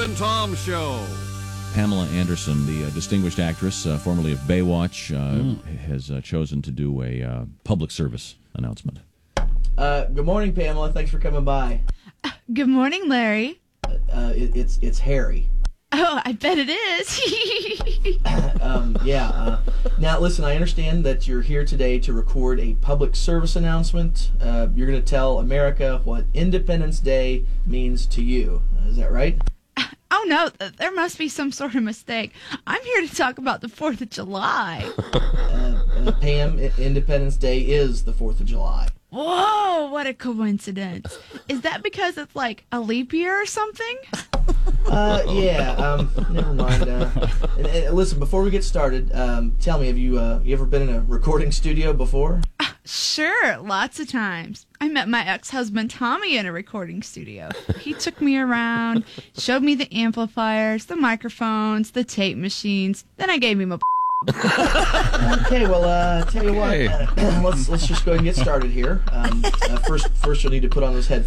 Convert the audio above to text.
and Tom Show. Pamela Anderson, the distinguished actress, formerly of Baywatch, has chosen to do a public service announcement. Good morning, Pamela. Thanks for coming by. Good morning, Larry. It's Harry. Oh, I bet it is. Now, listen, I understand that you're here today to record a public service announcement. You're going to tell America what Independence Day means to you. Is that right? Oh, no, there must be some sort of mistake. I'm here to talk about the 4th of July. Pam, Independence Day is the 4th of July. Whoa, what a coincidence. Is that because it's like a leap year or something? Never mind. And listen, before we get started, tell me, have you ever been in a recording studio before? Sure, lots of times. I met my ex-husband Tommy in a recording studio. He took me around, showed me the amplifiers, the microphones, the tape machines. Then I gave him a Okay, well, tell you what, let's just go ahead and get started here. First you'll need to put on those headphones.